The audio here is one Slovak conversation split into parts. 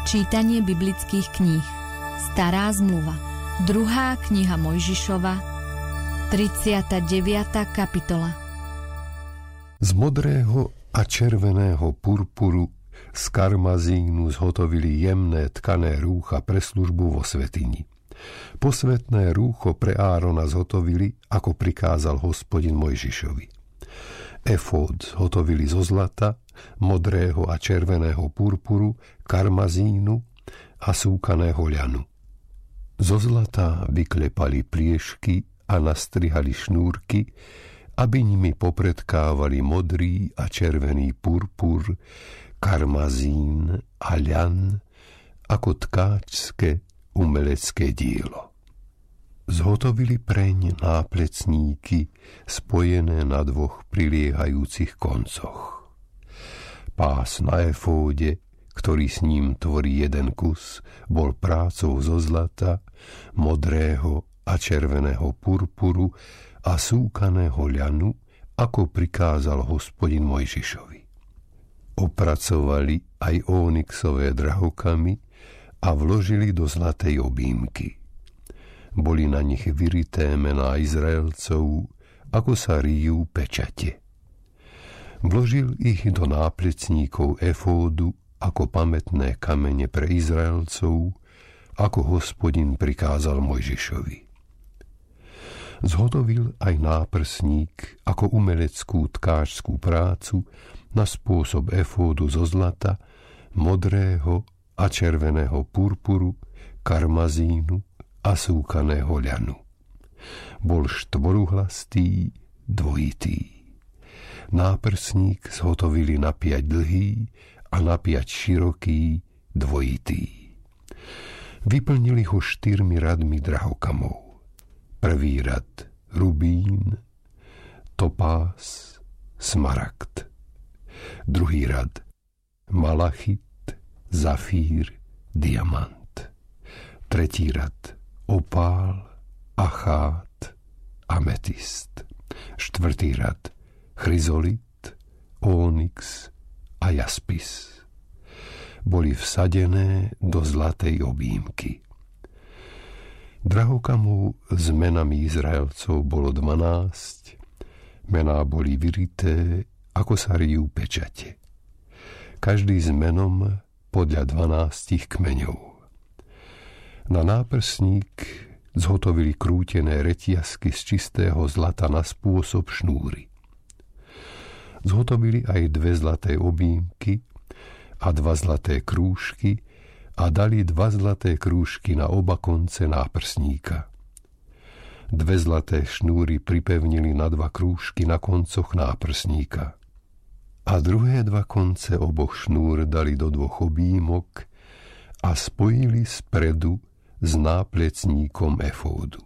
Čítanie biblických kníh. Stará zmluva. 2. kniha Mojžišova, 39. kapitola. Z modrého a červeného purpuru z karmazínu zhotovili jemné tkané rúcha pre službu vo svätyni. Posvätné rúcho pre Árona zhotovili, ako prikázal Hospodin Mojžišovi. Efód zhotovili zo zlata, modrého a červeného purpuru, karmazínu a súkaného ľanu. Zo zlata vyklepali pliešky a nastrihali šnúrky, aby nimi popredkávali modrý a červený purpur, karmazín a ľan ako tkáčske umelecké dielo. Zhotovili preň náplecníky spojené na dvoch priliehajúcich koncoch. Pás na efóde, ktorý s ním tvorí jeden kus, bol prácou zo zlata, modrého a červeného purpuru a súkaného ľanu, ako prikázal Hospodin Mojžišovi. Opracovali aj ónixové drahokamy a vložili do zlatej objímky. Boli na nich vyrité mená Izraelcov, ako sa rijú pečate. Vložil ich do náplecníkov efódu ako pamätné kamene pre Izraelcov, ako Hospodin prikázal Mojžišovi. Zhotovil aj náprsník ako umeleckú tkáčskú prácu na spôsob efódu zo zlata, modrého a červeného purpuru, karmazínu a súkaného ľanu. Bol štvoruhlastý, dvojitý. Náprsník zhotovili na 5 dlhý a na 5 široký, dvojitý. Vyplnili ho 4 radmi drahokamov. Prvý rad rubín, topás, smaragd. Druhý rad malachit, zafír, diamant. Tretí rad opál, achát, ametist. Štvrtý rad chryzolit, ónix a jaspis. Boli vsadené do zlatej objímky. Drahokamov s menami Izraelcov bolo 12, mená boli vyrité, ako sa rijú pečate. Každý s menom podľa 12 kmeňov. Na náprsník zhotovili krútené reťazky z čistého zlata na spôsob šnúry. Zhotovili aj 2 zlaté objímky a 2 zlaté krúžky a dali 2 zlaté krúžky na oba konce náprsníka. 2 zlaté šnúry pripevnili na 2 krúžky na koncoch náprsníka. A druhé 2 konce oboch šnúr dali do 2 objímok a spojili spredu s náplecníkom efódu.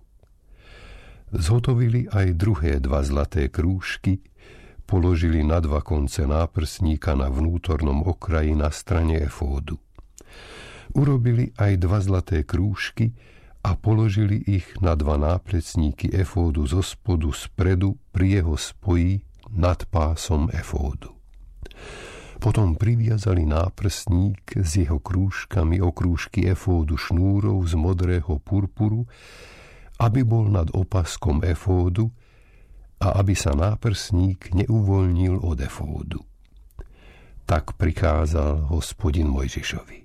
Zhotovili aj druhé 2 zlaté krúžky, položili na 2 konce náprsníka na vnútornom okraji na strane efódu. Urobili aj 2 zlaté krúžky a položili ich na 2 náplecníky efódu zo spodu spredu pri jeho spoji nad pásom efódu. Potom priviazali náprsník s jeho krúžkami o krúžky efódu šnúrov z modrého purpuru, aby bol nad opaskom efódu a aby sa náprsník neuvoľnil od efódu. Tak prikázal Hospodin Mojžišovi.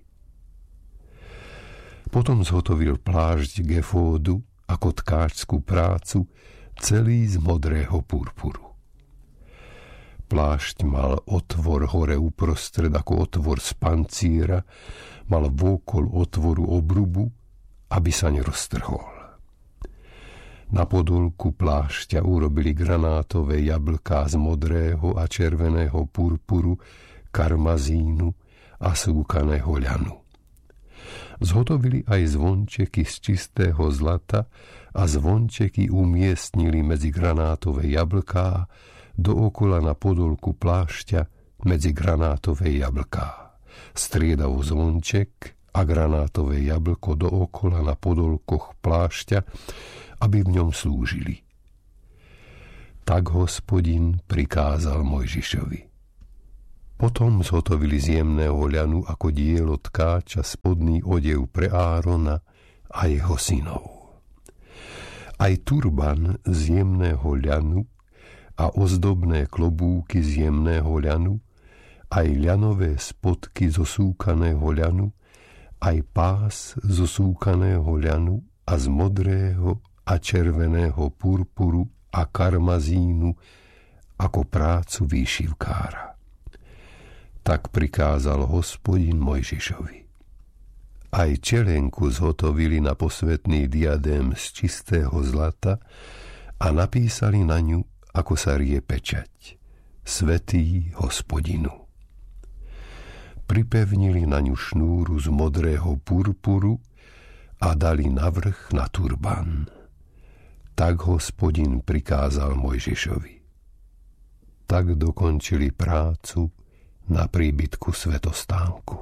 Potom zhotovil plášť k efódu ako tkáčskú prácu, celý z modrého purpuru. Plášť mal otvor hore uprostred ako otvor z pancíra, mal vôkol otvoru obrubu, aby sa neroztrhol. Na podolku plášťa urobili granátové jablká z modrého a červeného purpuru, karmazínu a súkaného ľanu. Zhotovili aj zvončeky z čistého zlata a zvončeky umiestnili medzi granátové jablká dookola na podolku plášťa medzi granátové jablká. Striedavo zvonček a granátové jablko dookola na podolkoch plášťa, aby v ňom slúžili. Tak Hospodin prikázal Mojžišovi. Potom zhotovili z jemného ľanu ako dielo tkáča spodný odev pre Árona a jeho synov. Aj turban z jemného ľanu a ozdobné klobúky z jemného ľanu, aj ľanové spodky zo súkaného ľanu, aj pás zo súkaného ľanu a z modrého a červeného purpuru a karmazínu ako prácu výšivkára. Tak prikázal Hospodin Mojžišovi. Aj čelenku zhotovili na posvätný diadém z čistého zlata a napísali na ňu, ako sa rie pečať: Svätý Hospodinu. Pripevnili na ňu šnúru z modrého purpuru a dali navrch na turban. Tak Hospodin prikázal Mojžišovi. Tak dokončili prácu na príbytku svätostánku.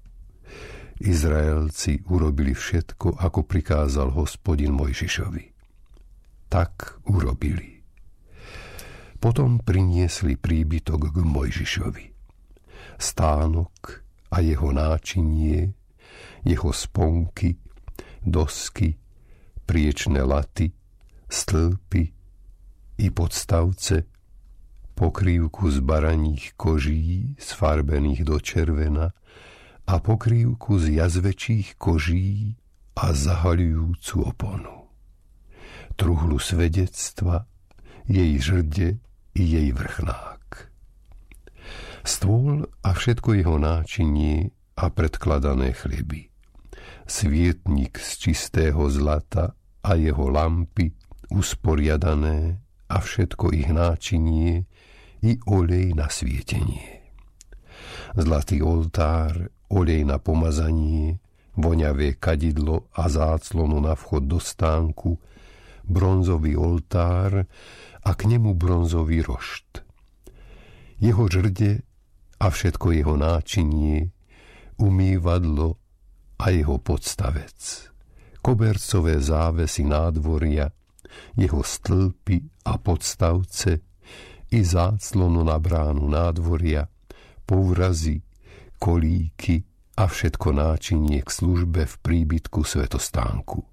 Izraelci urobili všetko, ako prikázal Hospodin Mojžišovi. Tak urobili. Potom priniesli príbytok k Mojžišovi. Stánok a jeho náčinie, jeho sponky, dosky, priečné laty, stĺpy i podstavce, pokrývku z baraních koží sfarbených do červena a pokrývku z jazvečích koží a zahaľujúcu oponu. Truhlu svedectva, jej žrde i jej vrchnák. Stôl a všetko jeho náčinie a predkladané chleby. Svietnik z čistého zlata a jeho lampy usporiadané a všetko ich náčinie i olej na svietenie. Zlatý oltár, olej na pomazanie, voňavé kadidlo a záclonu na vchod do stánku, bronzový oltár a k nemu bronzový rošt. Jeho žrde a všetko jeho náčinie, umývadlo a jeho podstavec, kobercové závesy nádvoria, jeho stĺpy a podstavce i záclonu na bránu nádvoria, povrazy, kolíky a všetko náčinie k službe v príbytku svätostánku.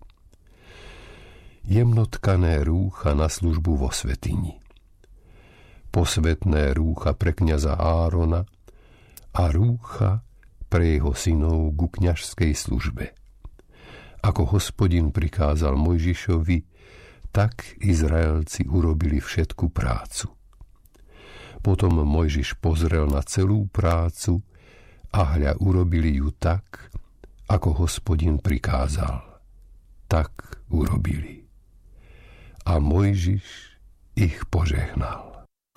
Jemnotkané rúcha na službu vo svätyni. Posvätné rúcha pre kňaza Árona a rúcha pre jeho synov ku kňažskej službe. Ako Hospodin prikázal Mojžišovi, tak Izraelci urobili všetku prácu. Potom Mojžiš pozrel na celú prácu a hľa urobili ju tak, ako Hospodin prikázal. Tak urobili. A Mojžiš ich požehnal.